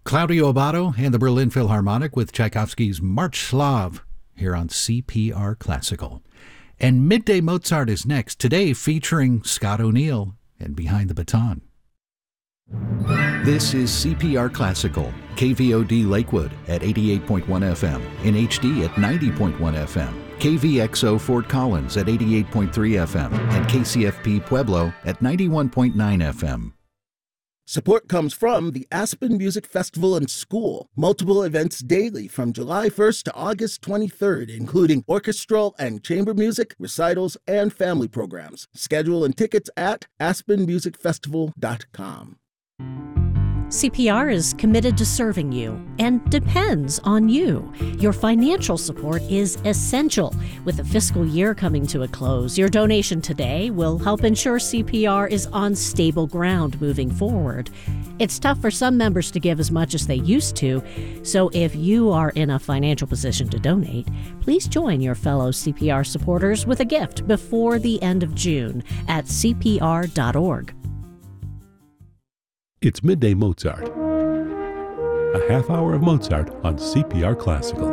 Claudio Abbado and the Berlin Philharmonic with Tchaikovsky's March Slav here on CPR Classical. And Midday Mozart is next, today featuring Scott O'Neill and Behind the Baton. This is CPR Classical, KVOD Lakewood at 88.1 FM, in HD at 90.1 FM, KVXO Fort Collins at 88.3 FM, and KCFP Pueblo at 91.9 FM. Support comes from the Aspen Music Festival and School. Multiple events daily from July 1st to August 23rd, including orchestral and chamber music, recitals, and family programs. Schedule and tickets at aspenmusicfestival.com. CPR is committed to serving you and depends on you. Your financial support is essential. With the fiscal year coming to a close, your donation today will help ensure CPR is on stable ground moving forward. It's tough for some members to give as much as they used to, so if you are in a financial position to donate, please join your fellow CPR supporters with a gift before the end of June at cpr.org. It's Midday Mozart, a half hour of Mozart on CPR Classical.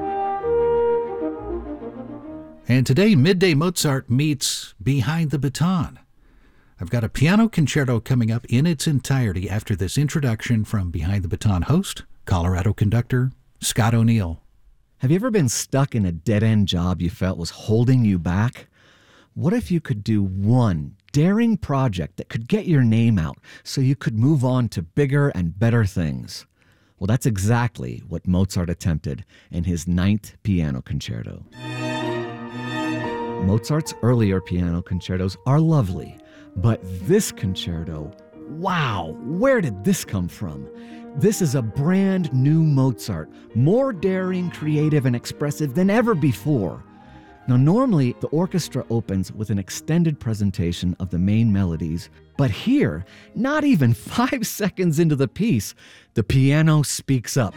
And today, Midday Mozart meets Behind the Baton. I've got a piano concerto coming up in its entirety after this introduction from Behind the Baton host, Colorado conductor Scott O'Neill. Have you ever been stuck in a dead-end job you felt was holding you back? What if you could do one daring project that could get your name out so you could move on to bigger and better things? Well, that's exactly what Mozart attempted in his Ninth Piano Concerto. Mozart's earlier piano concertos are lovely, but this concerto, wow, where did this come from? This is a brand new Mozart, more daring, creative, and expressive than ever before. Now, normally, the orchestra opens with an extended presentation of the main melodies, but here, not even 5 seconds into the piece, the piano speaks up.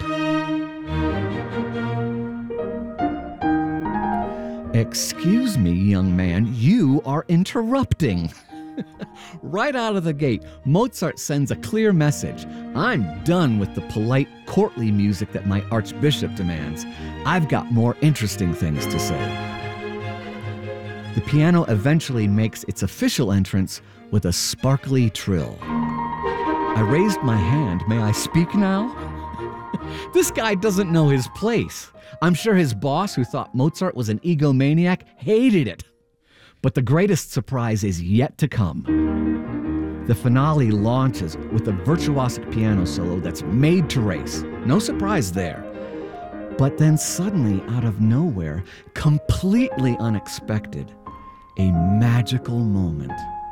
Excuse me, young man, you are interrupting. Right out of the gate, Mozart sends a clear message. I'm done with the polite, courtly music that my archbishop demands. I've got more interesting things to say. The piano eventually makes its official entrance with a sparkly trill. I raised my hand. May I speak now? This guy doesn't know his place. I'm sure his boss, who thought Mozart was an egomaniac, hated it. But the greatest surprise is yet to come. The finale launches with a virtuosic piano solo that's made to race. No surprise there. But then suddenly, out of nowhere, completely unexpected, a magical moment.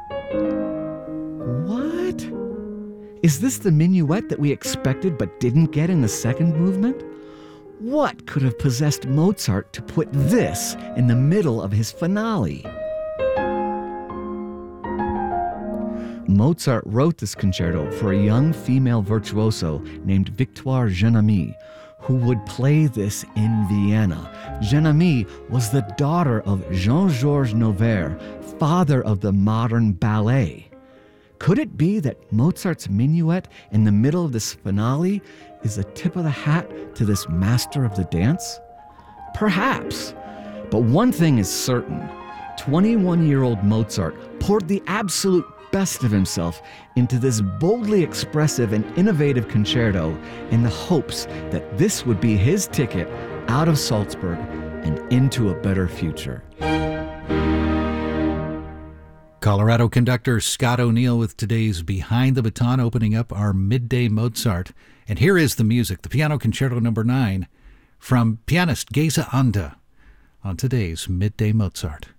What? Is this the minuet that we expected but didn't get in the second movement? What could have possessed Mozart to put this in the middle of his finale? Mozart wrote this concerto for a young female virtuoso named Victoire Jean-Ami, who would play this in Vienna. Jean-Ami was the daughter of Jean-Georges Noverre, father of the modern ballet. Could it be that Mozart's minuet in the middle of this finale is a tip of the hat to this master of the dance? Perhaps. But one thing is certain. 21-year-old Mozart poured the absolute best of himself into this boldly expressive and innovative concerto in the hopes that this would be his ticket out of Salzburg and into a better future. Colorado conductor Scott O'Neill with today's Behind the Baton, opening up our Midday Mozart. And here is the music, the Piano Concerto No. 9 from pianist Geza Anda on today's Midday Mozart.